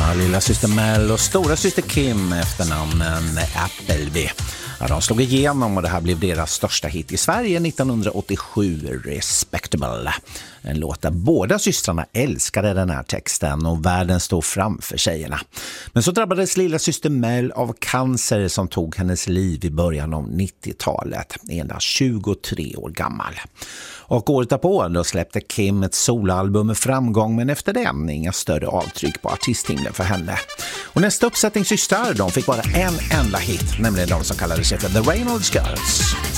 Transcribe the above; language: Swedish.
Lilla syster Mel och stora syster Kim efter namnen Appleby. Ja, de slog igenom och det här blev deras största hit i Sverige 1987, Respectable. En låt där båda systrarna älskade den här texten och världen stod framför tjejerna. Men så drabbades lilla syster Mel av cancer som tog hennes liv i början av 90-talet, endast 23 år gammal. Och året därpå då släppte Kim ett soloalbum med framgång, men efter det inga större avtryck på artisthimlen för henne. Och nästa uppsättning systrar, de fick bara en enda hit, nämligen de som kallade sig för The Reynolds Girls.